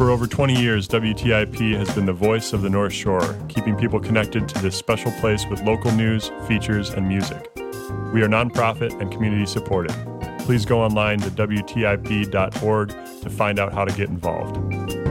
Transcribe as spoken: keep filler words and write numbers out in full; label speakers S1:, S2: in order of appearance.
S1: For over twenty years, W T I P has been the voice of the North Shore, keeping people connected to this special place with local news, features, and music. We are nonprofit and community supported. Please go online to W T I P dot org to find out how to get involved.